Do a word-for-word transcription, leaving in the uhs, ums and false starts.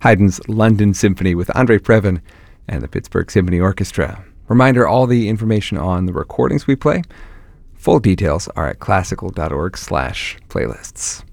Haydn's London Symphony with Andre Previn and the Pittsburgh Symphony Orchestra. Reminder, all the information on the recordings we play, full details are at classical dot org slash playlists.